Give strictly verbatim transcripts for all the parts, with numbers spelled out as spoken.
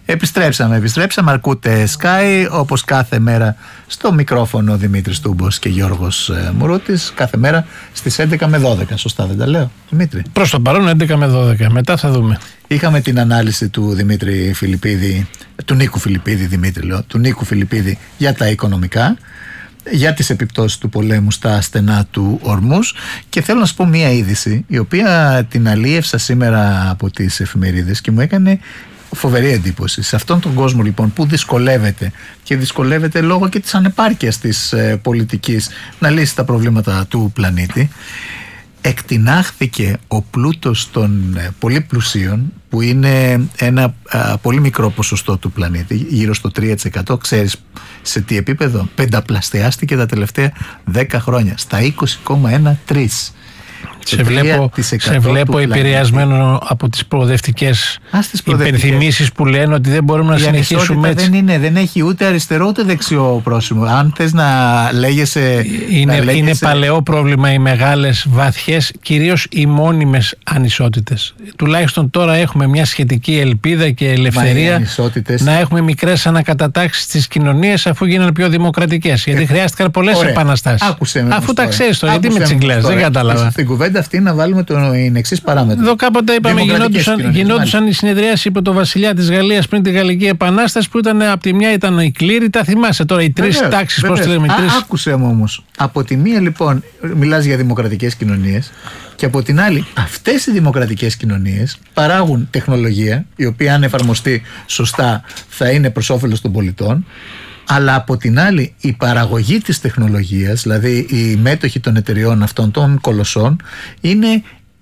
Επιστρέψαμε, επιστρέψαμε. Ακούτε Sky, όπως κάθε μέρα στο μικρόφωνο Δημήτρης Τούμπος και Γιώργος ε, Μουρούτης. Κάθε μέρα στις έντεκα με δώδεκα. Σωστά δεν τα λέω, Δημήτρη? Προς το παρόν έντεκα με δώδεκα. Μετά θα δούμε. Είχαμε την ανάλυση του Δημήτρη Φιλιππίδη, του Νίκου Φιλιππίδη, Δημήτρη λέω, του Νίκου Φιλιππίδη για τα οικονομικά, για τις επιπτώσεις του πολέμου στα στενά του Ορμούς, και θέλω να σου πω μία είδηση η οποία την αλίευσα σήμερα από τις εφημερίδες και μου έκανε φοβερή εντύπωση. Σε αυτόν τον κόσμο λοιπόν που δυσκολεύεται και δυσκολεύεται λόγω και της ανεπάρκειας της ε, πολιτικής να λύσει τα προβλήματα του πλανήτη, εκτινάχθηκε ο πλούτος των ε, πολύ πλουσίων, που είναι ένα α, πολύ μικρό ποσοστό του πλανήτη, γύρω στο τρία τοις εκατό. Ξέρεις σε τι επίπεδο? Πενταπλασιάστηκε τα τελευταία δέκα χρόνια, στα είκοσι κόμμα ένα τρία. Σε βλέπω, σε βλέπω επηρεασμένο από τις προοδευτικές υπενθυμίσεις που λένε ότι δεν μπορούμε να η συνεχίσουμε έτσι. Δεν είναι, δεν έχει ούτε αριστερό ούτε δεξιό πρόσημο. Αν θες να λέγεσαι... Είναι, να λέγεσαι... είναι παλαιό πρόβλημα οι μεγάλες, βαθιές, κυρίως οι μόνιμες ανισότητες. Τουλάχιστον τώρα έχουμε μια σχετική ελπίδα και ελευθερία να έχουμε μικρές ανακατατάξεις στις κοινωνίες, αφού γίνανε πιο δημοκρατικές. Γιατί χρειάστηκαν πολλές επαναστάσεις. Αφού τα ξέρεις τώρα, γιατί με τσιγκλές, δεν κατάλαβα. Στην κουβέντα αυτή να βάλουμε την εξής παράμετρο. Εδώ κάποτε είπαμε γινόντουσαν, γινόντουσαν οι συνεδριάσεις υπό το βασιλιά της Γαλλίας πριν τη Γαλλική Επανάσταση, που ήταν από τη μια ήταν η κλήρη, τα θυμάσαι τώρα, οι τρεις τάξεις, πώς τη λέμε. Τρεις... Άκουσε μου όμως. Από τη μία λοιπόν μιλάς για δημοκρατικές κοινωνίες, και από την άλλη αυτές οι δημοκρατικές κοινωνίες παράγουν τεχνολογία η οποία αν εφαρμοστεί σωστά θα είναι προς όφελος των πολιτών. Αλλά από την άλλη η παραγωγή της τεχνολογίας, δηλαδή οι μέτοχοι των εταιριών αυτών των κολοσσών, είναι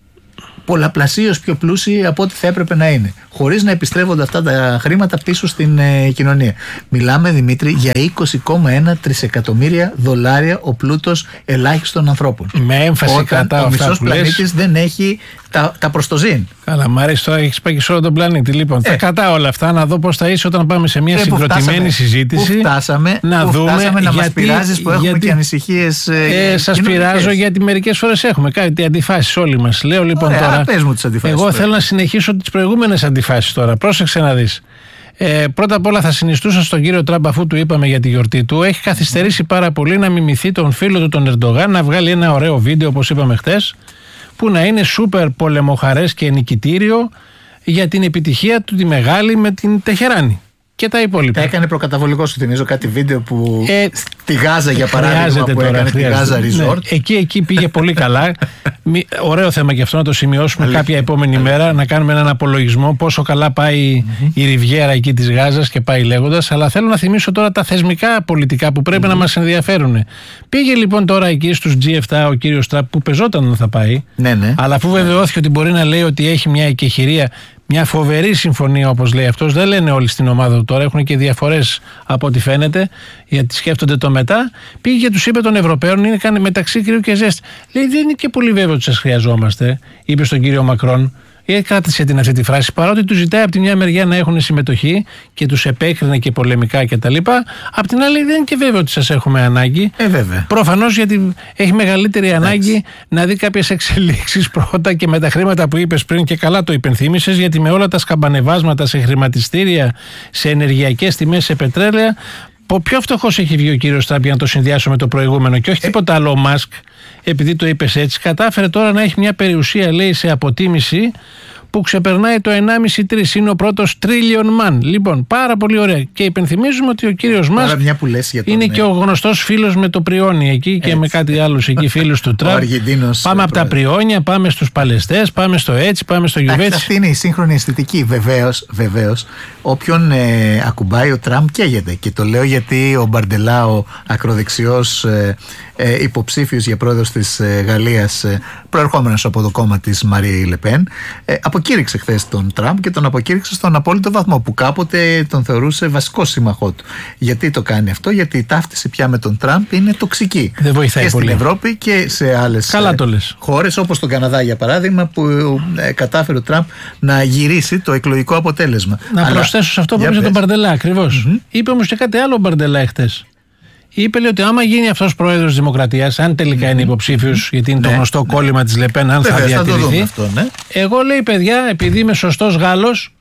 πολλαπλασίως πιο πλούσιοι από ό,τι θα έπρεπε να είναι, χωρίς να επιστρέφονται αυτά τα χρήματα πίσω στην ε, κοινωνία. Μιλάμε, Δημήτρη, για είκοσι κόμμα ένα τρισεκατομμύρια δολάρια ο πλούτος ελάχιστων ανθρώπων. Με έμφαση κατά ο μισός που λες... πλανήτης δεν έχει τα, τα προστοζήν. Καλά, μ' αρέσει τώρα, έχεις πάει και σε όλο τον πλανήτη. Λοιπόν, ε, θα κρατάω όλα αυτά, να δω πώς θα είσαι όταν πάμε σε μια ε, συγκροτημένη φτάσαμε, συζήτηση. Πού φτάσαμε, να πού δούμε φτάσαμε, να γιατί, μας πειράζεις που έχουμε γιατί, και ανησυχίες. Ε, ε, σας πειράζω γιατί μερικές φορές έχουμε κάτι αντιφάσεις όλοι μας. Λέω λοιπόν Ωραία, τώρα. Πες μου τις αντιφάσεις. Εγώ θέλω να συνεχίσω τις προηγούμενες αντιφάσεις τώρα. Πρόσεξε να δεις. Ε, πρώτα απ' όλα θα συνιστούσα στον κύριο Τραμπ, αφού του είπαμε για τη γιορτή του, έχει καθυστερήσει πάρα πολύ να μιμηθεί τον φίλο του τον Ερντογάν, να βγάλει ένα ωραίο βίντεο όπως είπαμε χτες, που να είναι σούπερ πολεμοχαρές και νικητήριο για την επιτυχία του τη μεγάλη με την Τεχεράνη και τα υπόλοιπα. Έκανε προκαταβολικό, σου θυμίζω, κάτι βίντεο που ε, στη Γάζα για παράδειγμα που τώρα, έκανε χρειάζεται. τη Γάζα Resort. Ναι, εκεί, εκεί πήγε πολύ καλά. Μη, ωραίο θέμα και αυτό να το σημειώσουμε κάποια επόμενη μέρα, να κάνουμε έναν απολογισμό πόσο καλά πάει mm-hmm. η Ριβιέρα εκεί της Γάζας και πάει λέγοντας. Αλλά θέλω να θυμίσω τώρα τα θεσμικά πολιτικά που πρέπει mm-hmm. να μας ενδιαφέρουν. Πήγε λοιπόν τώρα εκεί στους τζι επτά ο κύριος Τραμπ, που πεζόταν να θα πάει, ναι, ναι. αλλά αφού βεβαιώθηκε ότι μπορεί να λέει ότι έχει μια εκεχηρία, μια φοβερή συμφωνία όπως λέει αυτός, δεν λένε όλοι στην ομάδα του τώρα, έχουν και διαφορές από ό,τι φαίνεται, γιατί σκέφτονται το μετά. Πήγε και τους είπε των Ευρωπαίων, είναι κάνει μεταξύ κρύου και ζέστη. Λέει, δεν είναι και πολύ βέβαιο ότι σας χρειαζόμαστε, είπε στον κύριο Μακρόν. Ε, κράτησε την αυτή τη φράση, παρότι του ζητάει από τη μια μεριά να έχουν συμμετοχή και τους επέκρινε και πολεμικά κτλ. Απ' την άλλη δεν είναι και βέβαιο ότι σας έχουμε ανάγκη. Ε, βέβαια. Προφανώς, γιατί έχει μεγαλύτερη ανάγκη Εντάξει. να δει κάποιες εξελίξεις πρώτα και με τα χρήματα που είπες πριν, και καλά το υπενθύμησες, γιατί με όλα τα σκαμπανεβάσματα σε χρηματιστήρια, σε ενεργειακές τιμές, σε πετρέλαια, πιο φτωχός έχει βγει ο κύριος Τραμπ, για να το συνδυάσω με το προηγούμενο, και όχι ε. τίποτα άλλο ο Μάσκ, επειδή το είπες έτσι, κατάφερε τώρα να έχει μια περιουσία, λέει, σε αποτίμηση που ξεπερνάει το ενάμιση τρία. Είναι ο πρώτος trillion man. Λοιπόν, πάρα πολύ ωραία. Και υπενθυμίζουμε ότι ο κύριος Μάσκ είναι και ο γνωστός φίλος με το Πριόνι εκεί και έτσι. Με κάτι άλλους εκεί φίλους του Τραμπ. Πάμε από τα Πριόνια, πάμε στους Παλαιστές, πάμε στο έτσι, πάμε στο Γιουβέτσι. Αυτή είναι η σύγχρονη αισθητική. Βεβαίως, βεβαίως, όποιον ε, ακουμπάει ο Τραμπ καίγεται. Και το λέω γιατί ο Μπαρντελάο, ακροδεξιός ε, ε, υποψήφιος για πρόεδρος της ε, Γαλλίας, ε, προερχόμενος από το κόμμα της Μαρία Λεπέν, ε, αποκήρυξε χθες τον Τραμπ και τον αποκήρυξε στον απόλυτο βαθμό, που κάποτε τον θεωρούσε βασικό σύμμαχό του. Γιατί το κάνει αυτό? Γιατί η ταύτιση πια με τον Τραμπ είναι τοξική. Δεν βοηθάει και πολύ. Στην Ευρώπη και σε άλλες χώρες, όπως τον Καναδά για παράδειγμα, που ε, κατάφερε ο Τραμπ να γυρίσει το εκλογικό αποτέλεσμα. Να Αλλά, προσθέσω σε αυτό που είπε τον Μπαρντελά ακριβώς. Mm-hmm. Είπε όμως και κάτι άλλο ο Μπαρντελά χθες. Είπε, λέει, ότι άμα γίνει αυτός πρόεδρος της Δημοκρατίας, αν τελικά mm-hmm. είναι υποψήφιος, γιατί είναι ναι, το γνωστό ναι. κόλλημα της Λεπέν, αν Βέβαια, θα διατηρηθεί. Θα αυτό, ναι. Εγώ, λέει, παιδιά, επειδή είμαι σωστός Γάλλος,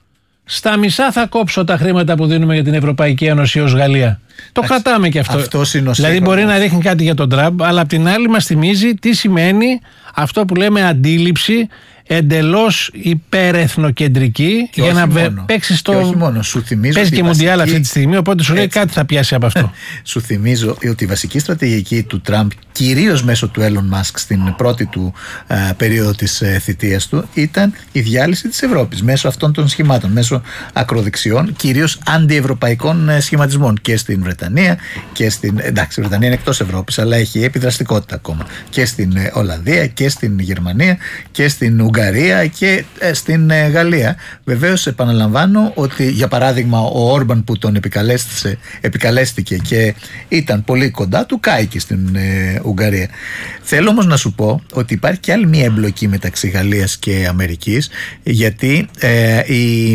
στα μισά θα κόψω τα χρήματα που δίνουμε για την Ευρωπαϊκή Ένωση ως Γαλλία. Το Άξι, κρατάμε και αυτό. Δηλαδή μπορεί να δείχνει κάτι για τον Τραμπ, αλλά απ' την άλλη μας θυμίζει τι σημαίνει αυτό που λέμε αντίληψη εντελώς υπερεθνοκεντρική για να παίξει το. Και όχι μόνο, σου θυμίζω. Παίζει και βασική... Μουντιάλ αυτή τη στιγμή, οπότε σου λέει κάτι θα πιάσει από αυτό. Σου θυμίζω ότι η βασική στρατηγική του Τραμπ, κυρίως μέσω του Elon Musk στην πρώτη του α, περίοδο της ε, θητείας του, ήταν η διάλυση της Ευρώπης μέσω αυτών των σχημάτων, μέσω ακροδεξιών, κυρίως αντιευρωπαϊκών ε, σχηματισμών και στην Βρετανία και στην. Εντάξει, η Βρετανία είναι εκτός Ευρώπης, αλλά έχει επιδραστικότητα ακόμα και στην ε, Ολλανδία και στην Γερμανία και στην Ουγγαρία και ε, στην ε, Γαλλία. Βεβαίως επαναλαμβάνω ότι για παράδειγμα ο Όρμπαν που τον επικαλέστηκε και ήταν πολύ κοντά του κάηκε στην ε, Ουγγαρία. Θέλω όμως να σου πω ότι υπάρχει και άλλη μία εμπλοκή μεταξύ Γαλλίας και Αμερικής, γιατί ε, η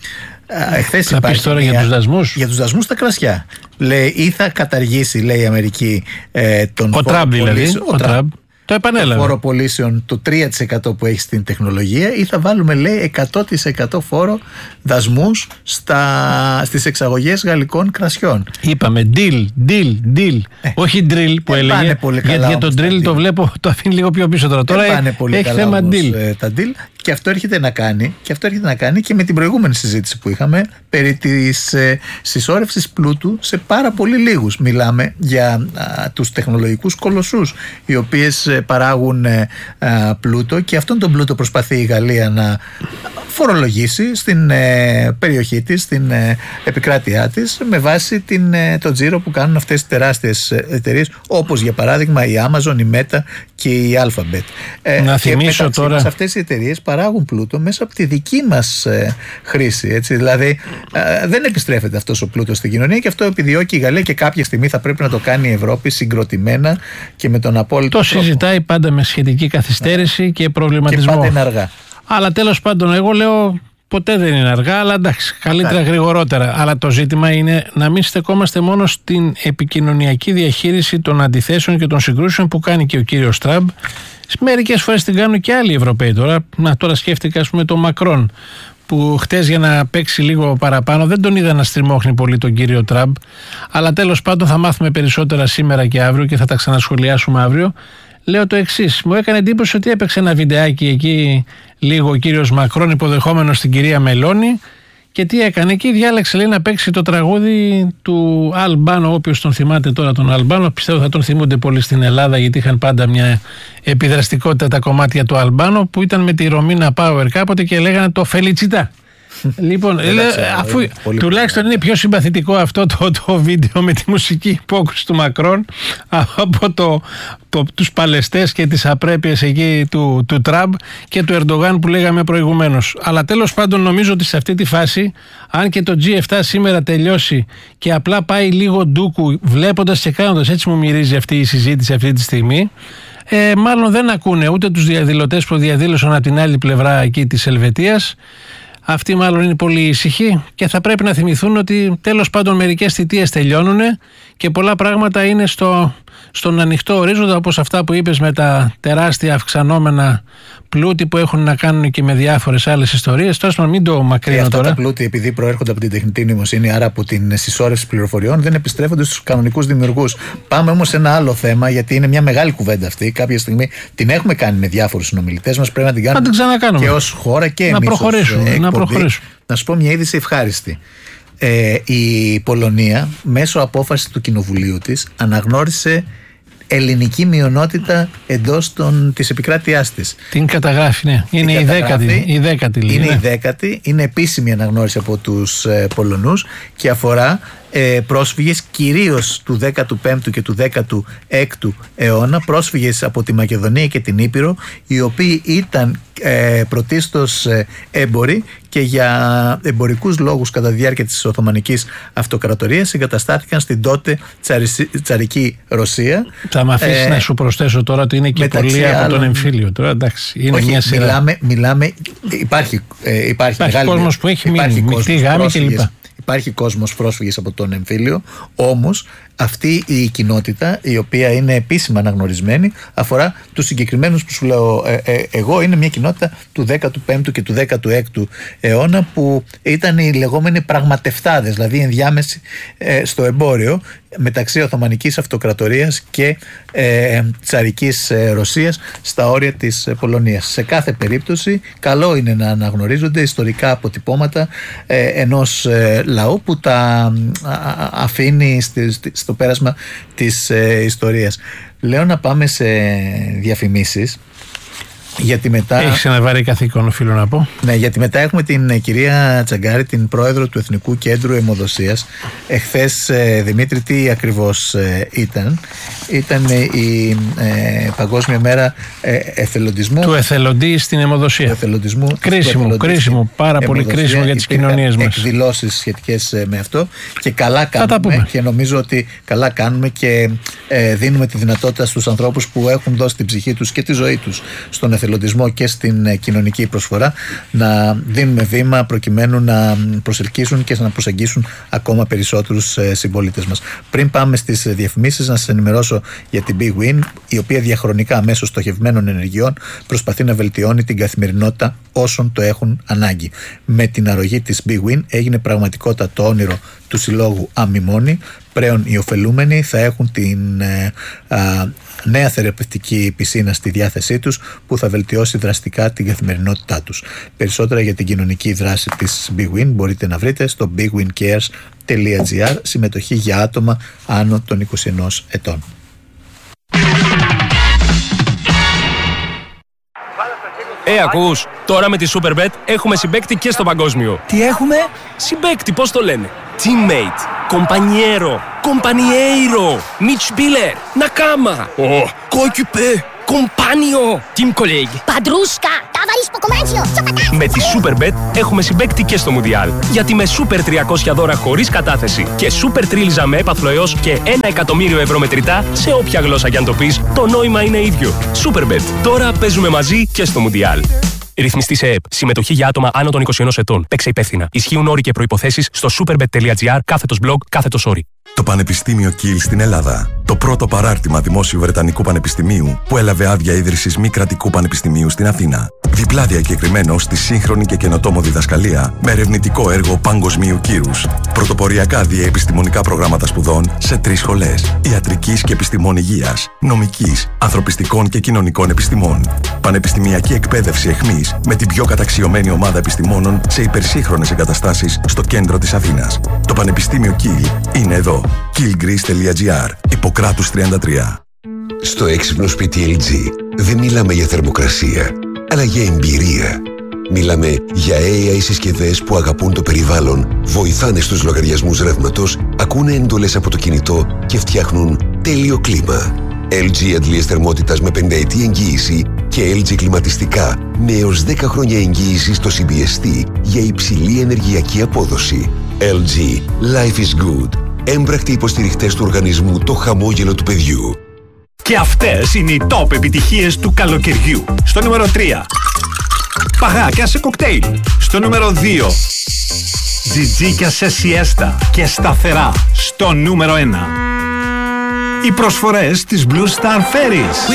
εχθές θα πεις τώρα μια, για τους δασμούς για τους δασμούς στα κρασιά. Λέει ή θα καταργήσει, λέει η Αμερική, ε, τον ο Τραμπ δηλαδή ο, ο Τραμπ το επανέλαβε. Φόρο πωλήσεων το τρία τοις εκατό που έχει στην τεχνολογία, ή θα βάλουμε, λέει, εκατό τοις εκατό φόρο δασμούς στα, στις εξαγωγές γαλλικών κρασιών. Είπαμε deal, deal, deal. Ε, όχι drill που έλεγε. Γιατί για το drill το βλέπω, το αφήνει λίγο πιο πίσω τώρα. Τώρα έχει θέμα deal. Ε, τα deal. Και αυτό έρχεται να κάνει και αυτό έρχεται να κάνει και με την προηγούμενη συζήτηση που είχαμε περί της ε, συσσόρευσης πλούτου σε πάρα πολύ λίγους. Μιλάμε για α, τους τεχνολογικούς κολοσσούς οι οποίες ε, παράγουν ε, α, πλούτο, και αυτόν τον πλούτο προσπαθεί η Γαλλία να φορολογήσει στην ε, περιοχή της, στην ε, επικράτειά της, με βάση την, ε, το τζίρο που κάνουν αυτές οι τεράστιες εταιρείες, όπως για παράδειγμα η Amazon, η Meta και η Alphabet. Ε, να θυμίσω τώρα. Αυτές οι εταιρείες παράγουν πλούτο μέσα από τη δική μας ε, χρήση. Έτσι. Δηλαδή ε, δεν επιστρέφεται αυτός ο πλούτος στην κοινωνία, και αυτό επιδιώκει η Γαλλία, και κάποια στιγμή θα πρέπει να το κάνει η Ευρώπη συγκροτημένα και με τον απόλυτο το τρόπο. Συζητάει πάντα με σχετική καθυστέρηση και προβληματισμό. Και πάντα είναι αργά. Αλλά τέλος πάντων, εγώ λέω ποτέ δεν είναι αργά, αλλά εντάξει, καλύτερα Ά. γρηγορότερα. Αλλά το ζήτημα είναι να μην στεκόμαστε μόνο στην επικοινωνιακή διαχείριση των αντιθέσεων και των συγκρούσεων που κάνει και ο κύριος Τραμπ. Μερικές φορές την κάνουν και άλλοι Ευρωπαίοι τώρα. Να, τώρα σκέφτηκα, ας πούμε, τον Μακρόν, που χτες για να παίξει λίγο παραπάνω δεν τον είδα να στριμώχνει πολύ τον κύριο Τραμπ. Αλλά τέλος πάντων θα μάθουμε περισσότερα σήμερα και αύριο και θα τα ξανασχολιάσουμε αύριο. Λέω το εξής. Μου έκανε εντύπωση ότι έπαιξε ένα βιντεάκι εκεί λίγο ο κύριος Μακρόν υποδεχόμενος την κυρία Μελώνη, και τι έκανε εκεί, διάλεξε, λέει, να παίξει το τραγούδι του Αλμπάνο. Όποιος τον θυμάται τώρα τον Αλμπάνο, πιστεύω θα τον θυμούνται πολύ στην Ελλάδα, γιατί είχαν πάντα μια επιδραστικότητα τα κομμάτια του Αλμπάνο, που ήταν με τη Ρωμίνα Πάουερ κάποτε και λέγανε το Φελιτσιτά. Λοιπόν, αφού τουλάχιστον είναι πιο συμπαθητικό αυτό το, το βίντεο με τη μουσική υπόκριση του Μακρόν από το, το, τους παλαιστές και τις απρέπειες εκεί του, του Τραμπ και του Ερντογάν που λέγαμε προηγουμένως. Αλλά τέλος πάντων νομίζω ότι σε αυτή τη φάση, αν και το τζι επτά σήμερα τελειώσει και απλά πάει λίγο ντούκου βλέποντας και κάνοντας, έτσι μου μυρίζει αυτή η συζήτηση αυτή τη στιγμή, ε, μάλλον δεν ακούνε ούτε τους διαδηλωτές που διαδήλωσαν από την άλλη πλευρά εκεί της Ελβετίας. Αυτοί μάλλον είναι πολύ ησυχοί και θα πρέπει να θυμηθούν ότι τέλος πάντων μερικές θητείες τελειώνουν και πολλά πράγματα είναι στο, στον ανοιχτό ορίζοντα, όπως αυτά που είπες με τα τεράστια αυξανόμενα πλούτη που έχουν να κάνουν και με διάφορες άλλες ιστορίες. Τώρα μην το μακρύνω αυτά τώρα. Τα πλούτη, επειδή προέρχονται από την τεχνητή νοημοσύνη, άρα από την συσσόρευση πληροφοριών, δεν επιστρέφονται στους κανονικούς δημιουργούς. Πάμε όμως σε ένα άλλο θέμα, γιατί είναι μια μεγάλη κουβέντα αυτή. Κάποια στιγμή την έχουμε κάνει με διάφορους συνομιλητές μας. Πρέπει να την κάνουμε, να την ξανακάνουμε. Και ως χώρα και να εμείς προχωρήσουμε, ως εκπομπή. Να προχωρήσουμε. Να σου πω μια είδηση ευχάριστη. Ε, η Πολωνία, μέσω απόφαση του κοινοβουλίου της, αναγνώρισε ελληνική μειονότητα εντός των, της επικράτειάς της. Την καταγράφει, ναι. Είναι η δέκατη. Η δέκατη λέει, είναι ναι. η δέκατη, είναι επίσημη αναγνώριση από τους ε, Πολωνούς και αφορά ε, πρόσφυγες κυρίως του δέκατου πέμπτου και του δέκατου έκτου αιώνα, πρόσφυγες από τη Μακεδονία και την Ήπειρο, οι οποίοι ήταν ε, πρωτίστως ε, έμποροι και για εμπορικούς λόγους κατά τη διάρκεια της Οθωμανικής Αυτοκρατορίας εγκαταστάθηκαν στην τότε τσαρισι, τσαρική Ρωσία. Θα με αφήσεις ε, να σου προσθέσω τώρα ότι είναι και πολλοί από τον εμφύλιο. Τώρα, εντάξει, είναι όχι, μια σειρά. Μιλάμε, μιλάμε, υπάρχει, ε, υπάρχει, υπάρχει κόσμος που έχει μείνει, μεικτή γάμη κλπ. υπάρχει κόσμος πρόσφυγες από τον εμφύλιο, όμως αυτή η κοινότητα, η οποία είναι επίσημα αναγνωρισμένη, αφορά τους συγκεκριμένους που σου λέω ε, ε, εγώ. Είναι μια κοινότητα του δέκατου πέμπτου και του δέκατου έκτου αιώνα, που ήταν οι λεγόμενοι πραγματευτάδες, δηλαδή ενδιάμεση ε, στο εμπόριο μεταξύ Οθωμανικής Αυτοκρατορίας και ε, Τσαρικής ε, Ρωσίας στα όρια της ε, Πολωνίας. Σε κάθε περίπτωση καλό είναι να αναγνωρίζονται ιστορικά αποτυπώματα ε, ενός ε, λαού που τα α, αφήνει στη, στη, στο πέρασμα της ε, ιστορίας. Λέω να πάμε σε διαφημίσεις. Γιατί μετά... Έχεις ένα βαρύ καθήκον, οφείλω να πω. Ναι, γιατί μετά έχουμε την κυρία Τσαγκάρη, την πρόεδρο του Εθνικού Κέντρου Αιμοδοσίας. Εχθές, ε, Δημήτρη, τι ακριβώς ε, ήταν? Ήταν η ε, Παγκόσμια Μέρα ε, Εθελοντισμού. Του εθελοντή στην αιμοδοσία. Του εθελοντισμού. Κρίσιμο, κρίσιμο, πάρα πολύ κρίσιμο για τις κοινωνίες μας. Εκδηλώσεις σχετικές ε, με αυτό, και καλά κάνουμε, και νομίζω ότι καλά κάνουμε και ε, δίνουμε τη δυνατότητα στους ανθρώπους που έχουν δώσει την ψυχή τους και τη ζωή τους στον εθελοντισμό και στην κοινωνική προσφορά να δίνουμε βήμα προκειμένου να προσελκύσουν και να προσεγγίσουν ακόμα περισσότερους συμπολίτες μας. Πριν πάμε στις διαφημίσεις, να σας ενημερώσω για την Big Win, η οποία διαχρονικά μέσω στοχευμένων ενεργειών προσπαθεί να βελτιώνει την καθημερινότητα όσων το έχουν ανάγκη. Με την αρρωγή της Big Win έγινε πραγματικότητα το όνειρο του συλλόγου Αμιμόνη. Πλέον οι ωφελούμενοι θα έχουν την ε, α, νέα θεραπευτική πισίνα στη διάθεσή τους, που θα βελτιώσει δραστικά την καθημερινότητά τους. Περισσότερα για την κοινωνική δράση της Big Win μπορείτε να βρείτε στο big win cares dot gr, συμμετοχή για άτομα άνω των είκοσι ενός ετών. Ε, ακούς, τώρα με τη Superbet έχουμε συμπαίκτη και στο παγκόσμιο. Τι έχουμε? Συμπαίκτη, πώς το λένε? Teammate, compañero, compañeiro, Mitspieler, Nakama, oh, Coéquipier, compagno, team colleague. Padrúshka, ταβαρίς ποκομάντσιο, Με τη Superbet έχουμε συμπαίκτη και στο Μουντιάλ. Γιατί με Super τριακόσια δώρα χωρίς κατάθεση και Super τρίλιζα με έπαθλο έως και ένα εκατομμύριο ευρώ μετρητά, σε όποια γλώσσα κι αν το πεις, το νόημα είναι ίδιο. Superbet. Τώρα παίζουμε μαζί και στο Μουντιάλ. Ρυθμιστή σε ΕΕΠ. Συμμετοχή για άτομα άνω των είκοσι ενός ετών. Παίξε υπεύθυνα. Ισχύουν όροι και προϋποθέσεις στο superbet.gr, κάθετος blog, κάθετος όροι. Το Πανεπιστήμιο Κιλ στην Ελλάδα. Το πρώτο παράρτημα δημόσιου Βρετανικού Πανεπιστημίου που έλαβε άδεια ίδρυσης μη κρατικού πανεπιστημίου στην Αθήνα. Διπλά διακεκριμένο στη σύγχρονη και καινοτόμο διδασκαλία με ερευνητικό έργο παγκοσμίου κύρους. Πρωτοποριακά διεπιστημονικά προγράμματα σπουδών σε τρεις σχολές: ιατρικής και επιστημών υγείας, νομικής, ανθρωπιστικών και κοινωνικών επιστημών. Πανεπιστημιακή εκπαίδευση εχμής με την πιο καταξιωμένη ομάδα επιστημόνων σε υπερσύγχρονες εγκαταστάσεις στο κέντρο της Αθήνας. Το Πανεπιστήμιο Κιλ είναι εδώ. killgreece.gr, Ιπποκράτους τριάντα τρία. Στο έξυπνο σπίτι ελ τζι δεν μιλάμε για θερμοκρασία, αλλά για εμπειρία. Μιλάμε για έι άι συσκευές που αγαπούν το περιβάλλον, βοηθάνε στους λογαριασμούς ρεύματος, ακούνε εντολές από το κινητό και φτιάχνουν τέλειο κλίμα. ελ τζι αντλίες θερμότητας με πενταετή εγγύηση και ελ τζι κλιματιστικά με έως δέκα χρόνια εγγύηση στο σι μπι ες τι για υψηλή ενεργειακή απόδοση. ελ τζι. Life is good. Έμπρακτοι υποστηριχτές του οργανισμού Το Χαμόγελο του Παιδιού. Και αυτές είναι οι top επιτυχίες του καλοκαιριού. Στο νούμερο τρία. Παγάκια σε κοκτέιλ. Στο νούμερο δύο. Τζιτζίκια σε σιέστα και σταθερά. Στο νούμερο ένα. Οι προσφορές της Blue Star Ferries.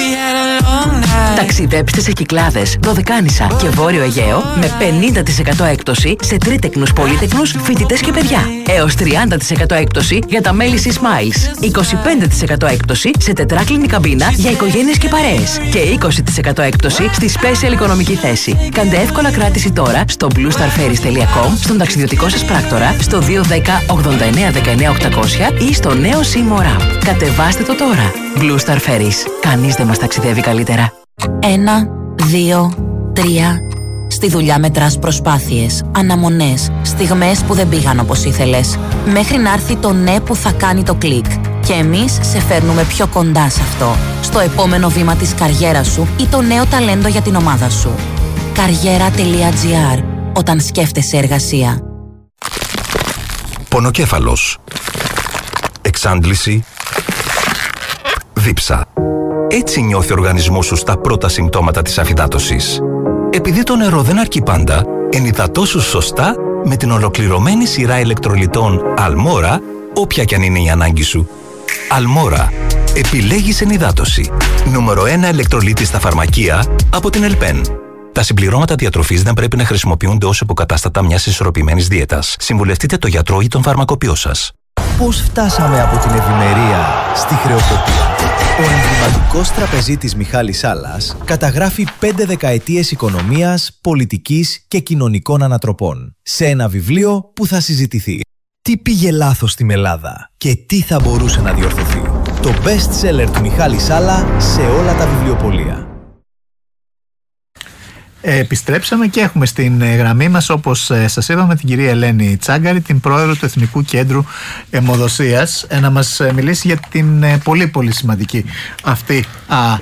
Ταξιδέψτε σε Κυκλάδες, Δωδεκάνησα και Βόρειο Αιγαίο με πενήντα τοις εκατό έκπτωση σε τρίτεκνους, πολύτεκνους, φοιτητές και παιδιά. Έως τριάντα τοις εκατό έκπτωση για τα μέλη της Smiles. είκοσι πέντε τοις εκατό έκπτωση σε τετράκλινη καμπίνα για οικογένειες και παρέες. Και είκοσι τοις εκατό έκπτωση στη special οικονομική θέση. Κάντε εύκολα κράτηση τώρα στο blue star ferries τελεία com, στον ταξιδιωτικό σας πράκτορα, στο δύο ένα μηδέν ογδόντα εννέα δεκαεννέα οκτακόσια ή στο νέο Seymour App. Κατεβάστε το τώρα. Blue Star Ferries. Κανείς δεν μας ταξιδεύει καλύτερα. Ένα, δύο, τρία. Στη δουλειά μετράς προσπάθειες, αναμονές, στιγμές που δεν πήγαν όπως ήθελες. Μέχρι να έρθει το ναι που θα κάνει το κλικ. Και εμείς σε φέρνουμε πιο κοντά σε αυτό. Στο επόμενο βήμα της καριέρας σου ή το νέο ταλέντο για την ομάδα σου. Καριέρα.gr. Όταν σκέφτεσαι εργασία. Πονοκέφαλος. Εξάντληση. Δίψα. Έτσι νιώθει ο οργανισμός σου στα πρώτα συμπτώματα της αφυδάτωσης. Επειδή το νερό δεν αρκεί πάντα, ενυδατώσου σωστά με την ολοκληρωμένη σειρά ηλεκτρολιτών Αλμόρα, όποια κι αν είναι η ανάγκη σου. Αλμόρα. Επιλέγεις ενυδάτωση. Νούμερο ένα ηλεκτρολίτη στα φαρμακεία από την Ελπέν. Τα συμπληρώματα διατροφής δεν πρέπει να χρησιμοποιούνται ως υποκατάστατα μιας ισορροπημένης δίαιτας. Συμβουλευτείτε το γιατρό ή τον φαρμακοποιό σας. Πώς φτάσαμε από την ευημερία στη χρεοκοπία? Ο εμβληματικός τραπεζίτης Μιχάλης Σάλλας καταγράφει πέντε δεκαετίες οικονομίας, πολιτικής και κοινωνικών ανατροπών σε ένα βιβλίο που θα συζητηθεί. Τι πήγε λάθος στην Ελλάδα και τι θα μπορούσε να διορθωθεί? Το best seller του Μιχάλη Σάλλα σε όλα τα βιβλιοπωλεία. Ε, επιστρέψαμε και έχουμε στην ε, γραμμή μας, όπως ε, σας είπαμε, την κυρία Ελένη Τσάγκαρη, την πρόεδρο του Εθνικού Κέντρου Αιμοδοσίας, ε, να μας ε, μιλήσει για την ε, πολύ πολύ σημαντική αυτή α, α,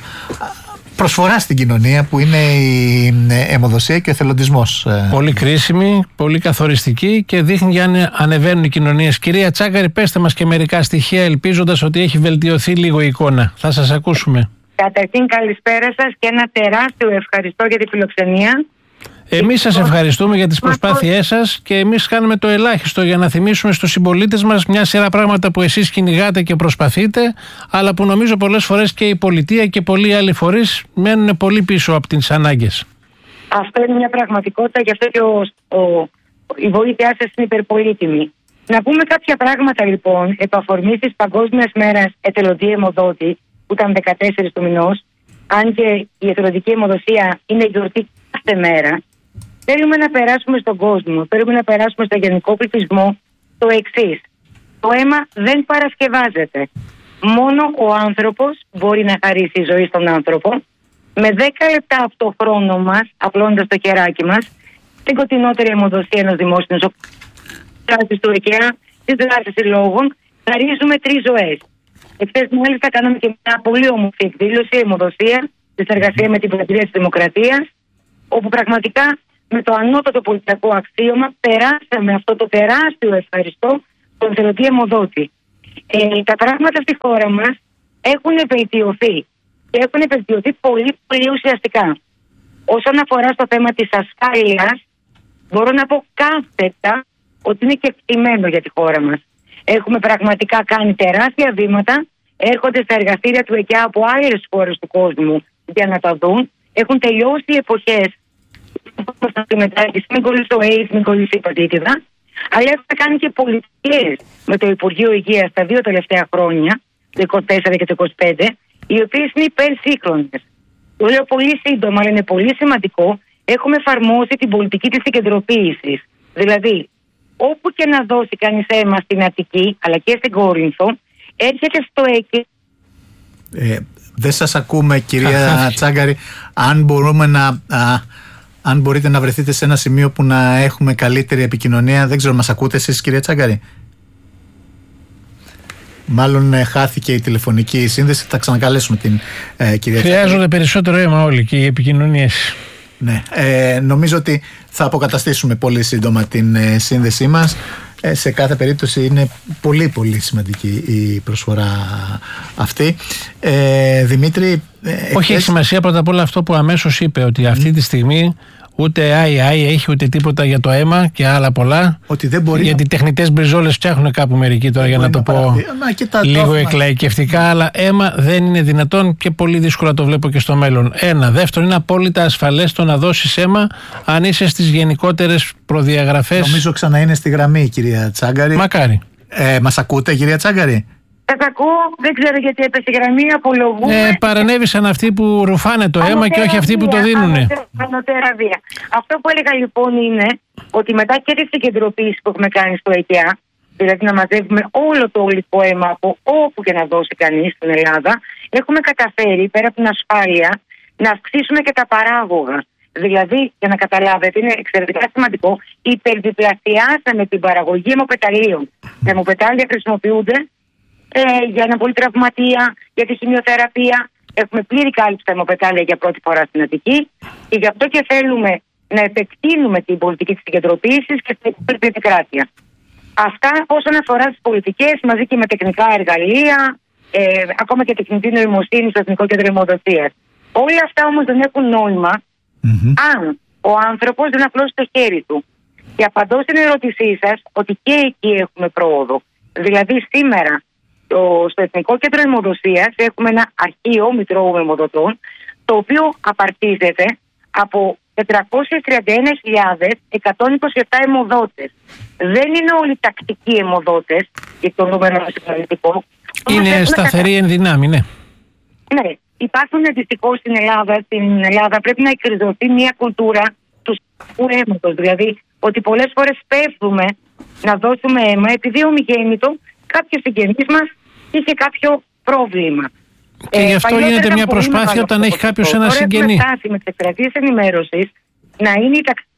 προσφορά στην κοινωνία που είναι η ε, αιμοδοσία και ο εθελοντισμός. Ε. Πολύ κρίσιμη, πολύ καθοριστική και δείχνει για αν ανεβαίνουν οι κοινωνίες. Κυρία Τσάγκαρη, πέστε μας και μερικά στοιχεία, ελπίζοντας ότι έχει βελτιωθεί λίγο η εικόνα. Θα σας ακούσουμε. Καταρχήν καλησπέρα σας και ένα τεράστιο ευχαριστώ για τη φιλοξενία. Εμείς σας ευχαριστούμε για τις προσπάθειές σας και εμείς κάνουμε το ελάχιστο για να θυμίσουμε στους συμπολίτες μας μια σειρά πράγματα που εσείς κυνηγάτε και προσπαθείτε, αλλά που νομίζω πολλές φορές και η πολιτεία και πολλοί άλλοι φορείς μένουν πολύ πίσω από τις ανάγκες. Αυτό είναι μια πραγματικότητα, γι' αυτό και ο, ο, η βοήθειά σας είναι υπερπολίτιμη. Να πούμε κάποια πράγματα λοιπόν, επ' αφορμής της Παγκόσμιας Μέρας Εθελοντή Αιμοδότη, που ήταν δεκατέσσερις του μηνός, αν και η εθελοντική αιμοδοσία είναι γιορτή κάθε μέρα, θέλουμε να περάσουμε στον κόσμο, θέλουμε να περάσουμε στο γενικό πληθυσμό το εξής. Το αίμα δεν παρασκευάζεται. Μόνο ο άνθρωπος μπορεί να χαρίσει ζωή στον άνθρωπο. Με δέκα λεπτά από το χρόνο μας, απλώντας το κεράκι μας, την κοντινότερη αιμοδοσία ενός δημόσιου νοσοκομείου, δράσεις του ΕΚΕΑ, τις δράσεις συλλόγων, χαρίζουμε τρεις ζωές. Εχθές μάλιστα κάναμε και μια πολύ όμορφη εκδήλωση, αιμοδοσία, στη συνεργασία με την Πρατεία της Δημοκρατίας, όπου πραγματικά με το ανώτατο πολιτικό αξίωμα περάσαμε αυτό το τεράστιο ευχαριστώ στον εθελοντή αιμοδότη. Ε, τα πράγματα στη χώρα μας έχουν βελτιωθεί και έχουν βελτιωθεί πολύ, πολύ ουσιαστικά. Όσον αφορά στο θέμα της ασφάλειας, μπορώ να πω κάθετα ότι είναι και εκτιμένο για τη χώρα μας. Έχουμε πραγματικά κάνει τεράστια βήματα. Έρχονται στα εργαστήρια του ΕΚΙΑ από άλλες χώρες του κόσμου για να τα δουν. Έχουν τελειώσει οι εποχές μην κολλήσει το AIDS, μην κολλήσει η πατήτιδα. Αλλά έχουμε κάνει και πολιτικές με το Υπουργείο Υγείας τα δύο τελευταία χρόνια, το είκοσι τέσσερα και το είκοσι πέντε, οι οποίες είναι υπερσύγχρονες. Το λέω πολύ σύντομα, αλλά είναι πολύ σημαντικό. Έχουμε εφαρμόσει την πολιτική της συγκεντροποίησης. Δηλαδή, όπου και να δώσει κανείς αίμα στην Αττική, αλλά και στην Κόρινθο, έρχεται στο ΕΚΕ. Ε, δεν σας ακούμε, κυρία Τσάγκαρη. Αν μπορούμε να... Α, αν μπορείτε να βρεθείτε σε ένα σημείο που να έχουμε καλύτερη επικοινωνία. Δεν ξέρω, μας ακούτε εσείς, κυρία Τσάγκαρη? Μάλλον ε, χάθηκε η τηλεφωνική σύνδεση. Θα ξανακαλέσουμε την ε, κυρία Τσάγκαρη. Χρειάζονται περισσότερο αίμα όλοι και οι επικοινωνίες. Ναι, ε, νομίζω ότι θα αποκαταστήσουμε πολύ σύντομα την ε, σύνδεσή μας. Ε, σε κάθε περίπτωση είναι πολύ πολύ σημαντική η προσφορά αυτή. ε, Δημήτρη, ε, όχι, έχει σημασία πρώτα απ' όλα αυτό που αμέσως είπε, ότι αυτή τη στιγμή ούτε άι άι έχει ούτε τίποτα για το αίμα και άλλα πολλά. Ότι δεν μπορεί. Γιατί να... τεχνητές μπριζόλες φτιάχνουν κάπου μερικοί τώρα, για να το πω λίγο εκλαϊκευτικά, αλλά αίμα δεν είναι δυνατόν και πολύ δύσκολα το βλέπω και στο μέλλον. Ένα. Δεύτερο, είναι απόλυτα ασφαλές το να δώσεις αίμα αν είσαι στις γενικότερες προδιαγραφές. Νομίζω ξανά είναι στη γραμμή, κυρία Τσάγκαρη. Μακάρι. Ε, μας ακούτε, κυρία Τσάγκαρη? Σας ακούω, δεν ξέρω γιατί έπεσε η γραμμή, απολογούμε. Ε, παρανέβησαν αυτοί που ρουφάνε το αίμα και όχι αυτοί που το δίνουν. Ανωτέρα βία. Αυτό που έλεγα λοιπόν είναι ότι μετά και τη συγκεντρωποίηση που έχουμε κάνει στο ΕΚΕΑ, δηλαδή να μαζεύουμε όλο το ολικό αίμα από όπου και να δώσει κανείς στην Ελλάδα, έχουμε καταφέρει πέρα από την ασφάλεια να αυξήσουμε και τα παράγωγα. Δηλαδή, για να καταλάβετε, είναι εξαιρετικά σημαντικό, υπερδιπλασιάσαμε την παραγωγή αιμοπεταλίων. Τα αιμοπετάλια χρησιμοποιούνται Ε, για ένα πολύ τραυματία, για τη χημειοθεραπεία. Έχουμε πλήρη κάλυψη στα αιμοπετάλια για πρώτη φορά στην Αττική και γι' αυτό και θέλουμε να επεκτείνουμε την πολιτική της συγκεντρωποίησης και στην υπόλοιπη επικράτεια. Αυτά όσον αφορά τις πολιτικές, μαζί και με τεχνικά εργαλεία, ε, ακόμα και τεχνητή νοημοσύνη στο Εθνικό Κέντρο Αιμοδοσίας. Όλα αυτά όμως δεν έχουν νόημα mm-hmm. αν ο άνθρωπος δεν απλώσει το χέρι του. Και απαντώ στην ερώτησή σας ότι και εκεί έχουμε πρόοδο. Δηλαδή σήμερα το, στο Εθνικό Κέντρο Αιμοδοσίας έχουμε ένα αρχείο μητρώου αιμοδοτών, το οποίο απαρτίζεται από τετρακόσιες τριάντα ένα χιλιάδες εκατόν είκοσι επτά αιμοδότες. Δεν είναι όλοι τακτικοί αιμοδότες, και το νούμερο είναι σημαντικό. Είναι σταθεροί εν δυνάμει, ναι. Ναι, υπάρχουν δυστυχώς στην Ελλάδα, στην Ελλάδα πρέπει να εκκριζωθεί μια κουλτούρα του σπιτικού αίματος. Δηλαδή ότι πολλές φορές πέφτουμε να δώσουμε αίμα επειδή ομιγέννητο κάποιος συγγενής μας είχε κάποιο πρόβλημα. Και γι' αυτό ε, γίνεται μια προσπάθεια όταν έχει κάποιος ένα συγγενή. Έχουμε φτάσει με τις εκστρατείες ενημέρωσης να είναι η ταξ...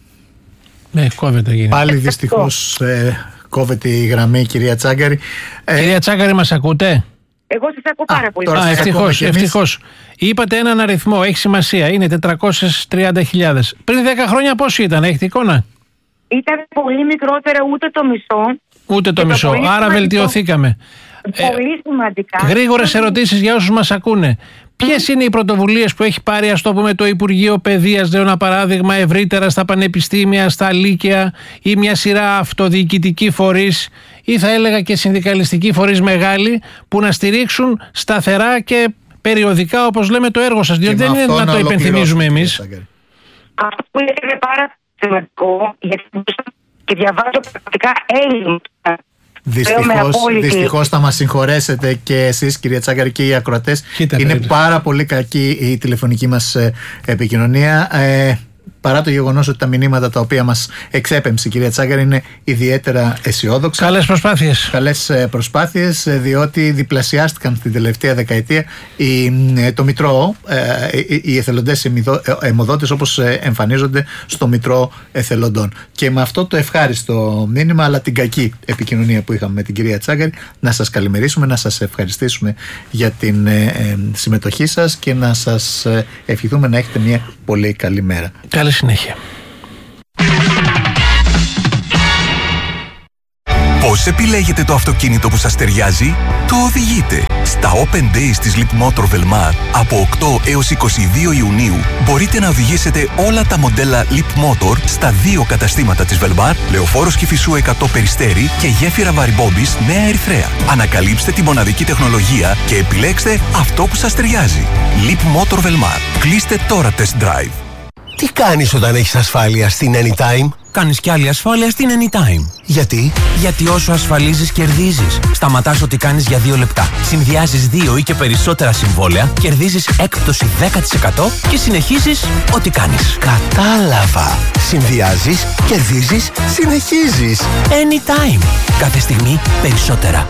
Ναι, κόβεται γίνεται. Πάλι δυστυχώς ε, κόβεται η γραμμή, κυρία Τσάγκαρη. Κυρία Τσάγκαρη, μας ακούτε? Εγώ σας ακούω πάρα πολύ. Α, ευτυχώς, ευτυχώς. Είπατε έναν αριθμό, έχει σημασία, είναι τετρακόσιες τριάντα χιλιάδες. Πριν δέκα χρόνια πώς ήταν, έχετε εικόνα? Ήταν πολύ μικρότερα, ούτε το μισό. Ούτε το μισό, άρα σημαντικό. Βελτιωθήκαμε. Πολύ σημαντικά. Ε, γρήγορες ερωτήσεις για όσους μας ακούνε. Ποιες είναι οι πρωτοβουλίες που έχει πάρει, ας το πούμε, το Υπουργείο Παιδείας, λέω ένα παράδειγμα, ευρύτερα στα πανεπιστήμια, στα λύκεια, ή μια σειρά αυτοδιοικητικοί φορείς, ή θα έλεγα και συνδικαλιστικοί φορείς μεγάλοι, που να στηρίξουν σταθερά και περιοδικά, όπως λέμε, το έργο σας? Διότι δεν είναι να, να το υπενθυμίζουμε εμείς. Αυτό που είναι πάρα σημαντικό, γιατί και διαβάζω πραγματικά Έλληνες. Δυστυχώς, δυστυχώς θα μας συγχωρέσετε και εσείς, κυρία Τσάγκαρη, και οι ακροατές. Είναι περίπτωση. Πάρα πολύ κακή η τηλεφωνική μας επικοινωνία. Ε, παρά το γεγονός ότι τα μηνύματα τα οποία μας εξέπεμψε η κυρία Τσάγκαρη είναι ιδιαίτερα αισιόδοξα. Καλές προσπάθειες. Καλές προσπάθειες, διότι διπλασιάστηκαν την τελευταία δεκαετία η, το Μητρό, οι εθελοντές αιμοδότες όπως εμφανίζονται στο Μητρό Εθελοντών. Και με αυτό το ευχάριστο μήνυμα, αλλά την κακή επικοινωνία που είχαμε με την κυρία Τσάγκαρη, να σας καλημερίσουμε, να σας ευχαριστήσουμε για την συμμετοχή σας και να σας ευχηθούμε να έχετε μια πολύ καλή μέρα. Καλή συνέχεια. Πώς επιλέγετε το αυτοκίνητο που σας ταιριάζει? Το οδηγείτε. Στα Open Days της Leap Motor Velmar από οκτώ έως είκοσι δύο Ιουνίου μπορείτε να οδηγήσετε όλα τα μοντέλα Leap Motor στα δύο καταστήματα της Velmar, Λεωφόρος Κηφισού εκατό Περιστέρι και Γέφυρα Βαρυμπόμπης Νέα Ερυθρέα. Ανακαλύψτε τη μοναδική τεχνολογία και επιλέξτε αυτό που σας ταιριάζει. Leap Motor Velmar. Κλείστε τώρα test drive. Τι κάνεις όταν έχεις ασφάλεια στην Anytime? Κάνεις κι άλλη ασφάλεια στην Anytime. Γιατί? Γιατί όσο ασφαλίζεις, κερδίζεις. Σταματάς ό,τι κάνεις για δύο λεπτά. Συνδυάζεις δύο ή και περισσότερα συμβόλαια, κερδίζεις έκπτωση δέκα τοις εκατό και συνεχίζεις ό,τι κάνεις. Κατάλαβα. Συνδυάζεις, κερδίζεις, συνεχίζεις. Anytime. Κάθε στιγμή περισσότερα.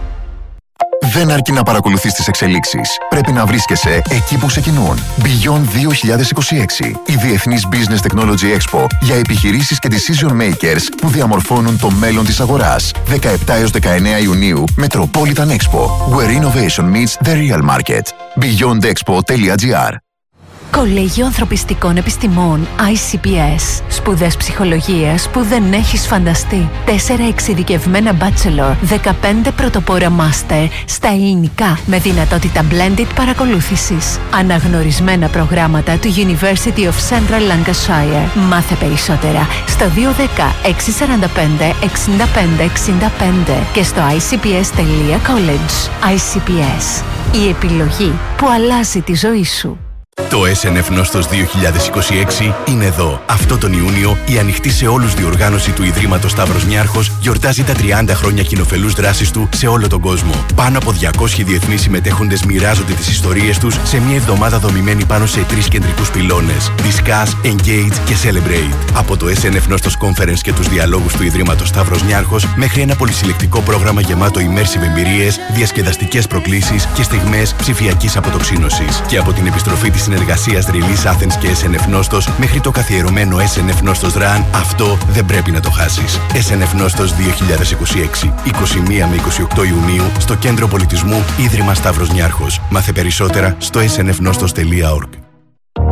Δεν αρκεί να παρακολουθείς τις εξελίξεις. Πρέπει να βρίσκεσαι εκεί που ξεκινούν. Beyond δύο χιλιάδες είκοσι έξι. Η Διεθνής Business Technology Expo για επιχειρήσεις και decision makers που διαμορφώνουν το μέλλον της αγοράς. δεκαεπτά έως δεκαεννέα Ιουνίου, Metropolitan Expo. Where innovation meets the real market. beyond expo τελεία gr. Κολέγιο Ανθρωπιστικών Επιστημών άι σι πι ες. Σπουδές ψυχολογίας που δεν έχεις φανταστεί. Τέσσερα εξειδικευμένα bachelor, δεκαπέντε πρωτοπόρα master στα ελληνικά με δυνατότητα blended παρακολούθησης. Αναγνωρισμένα προγράμματα του University of Central Lancashire. Μάθε περισσότερα στο δύο ένα μηδέν έξι τέσσερα πέντε εξήντα πέντε εξήντα πέντε και στο άι σι πι ες τελεία college. άι σι πι ες. Η επιλογή που αλλάζει τη ζωή σου. Το ες εν εφ Νόστος δύο χιλιάδες είκοσι έξι είναι εδώ. Αυτό τον Ιούνιο η ανοιχτή σε όλους διοργάνωση του Ιδρύματος Σταύρος Νιάρχος γιορτάζει τα τριάντα χρόνια κοινοφελούς δράσης του σε όλο τον κόσμο. Πάνω από διακόσιοι διεθνείς συμμετέχοντες μοιράζονται τις ιστορίες τους σε μια εβδομάδα δομημένη πάνω σε τρεις κεντρικούς πυλώνες. Discuss, Engage και Celebrate. Από το ες εν εφ Νόστος Conference και τους διαλόγους του Ιδρύματος Σταύρος Νιάρχος μέχρι ένα πολυσυλλεκτικό πρόγραμμα γεμάτο immersive εμπειρίες, διασκεδαστικές προκλήσεις και στιγμές ψηφιακής αποτοξίνωσης. Και από την επιστροφή της συνεργασίας Release Athens και ες εν εφ Νόστος μέχρι το καθιερωμένο ες εν εφ Νόστος Run, αυτό δεν πρέπει να το χάσεις. ες εν εφ Νόστος δύο χιλιάδες είκοσι έξι, είκοσι μία με είκοσι οκτώ Ιουνίου στο Κέντρο Πολιτισμού Ίδρυμα Σταύρος Νιάρχος. Μάθε περισσότερα στο ες εν εφ νόστος τελεία org.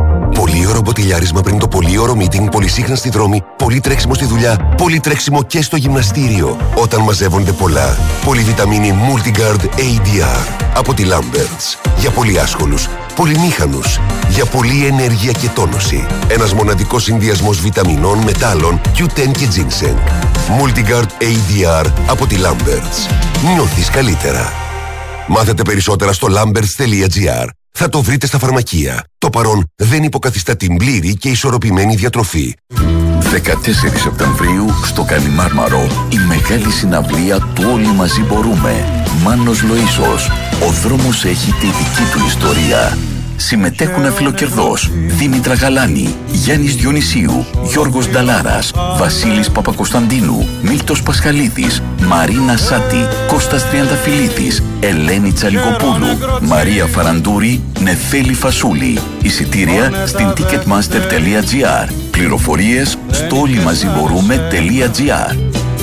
Πολύ ωραίο μποτιλιάρισμα πριν το πολύ ωραίο meeting, πολύ σύγχρονα στη δρόμη, πολύ τρέξιμο στη δουλειά, πολύ τρέξιμο και στο γυμναστήριο. Όταν μαζεύονται πολλά, πολυβιταμίνη Multigard έι ντι αρ από τη Lamberts. Για πολύ άσχολους, πολυμήχανους, για πολλή ενέργεια και τόνωση. Ένας μοναδικός συνδυασμός βιταμινών, μετάλλων, κιου τεν και ginseng. Multigard έι ντι αρ από τη Lamberts. Νιώθεις καλύτερα. Μάθετε περισσότερα στο lamberts τελεία gr. Θα το βρείτε στα φαρμακεία. Το παρόν δεν υποκαθιστά την πλήρη και ισορροπημένη διατροφή. δεκατέσσερις Σεπτεμβρίου στο Καλιμάρμαρο η μεγάλη συναυλία του Όλοι Μαζί Μπορούμε. Μάνος Λοΐσος. Ο δρόμος έχει τη δική του ιστορία. Συμμετέχουν αφιλοκερδός Δήμητρα Γαλάνη, Γιάννης Διονυσίου, Γιώργος Νταλάρας, Βασίλης Παπακοσταντίνου, Μίλτος Πασχαλίδης, Μαρίνα Σάτη, Κώστας Τριανταφυλλίδης, Ελένη Τσαλικοπούλου, Μαρία Φαραντούρη, Νεφέλη Φασούλη. Εισιτήρια στην ticketmaster τελεία gr. Πληροφορίες στο όλοιμαζιμπορούμε τελεία gr.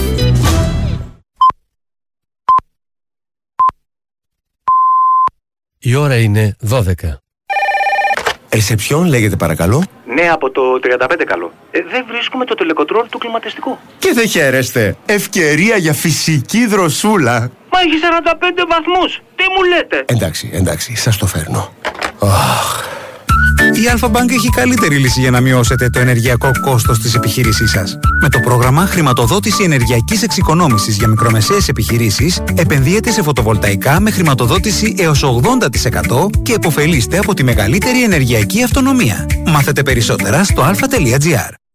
Η ώρα είναι δώδεκα. Ρεσεψιόν λέγεται παρακαλώ. Ναι, από το τριάντα πέντε καλό. Ε, δεν βρίσκουμε το τελεκοντρόλ του κλιματιστικού. Και δεν χαίρεστε. Ευκαιρία για φυσική δροσούλα. Μα έχει σαράντα πέντε βαθμούς. Τι μου λέτε? Εντάξει, εντάξει, σας το φέρνω. Oh. Η Alpha-Bank έχει καλύτερη λύση για να μειώσετε το ενεργειακό κόστος της επιχείρησής σας. Με το πρόγραμμα Χρηματοδότηση Ενεργειακής Εξοικονόμησης για μικρομεσαίες επιχειρήσεις, επενδύετε σε φωτοβολταϊκά με χρηματοδότηση έως ογδόντα τοις εκατό και επωφελείστε από τη μεγαλύτερη ενεργειακή αυτονομία. Μάθετε περισσότερα στο αλφα τελεία τζι άρ.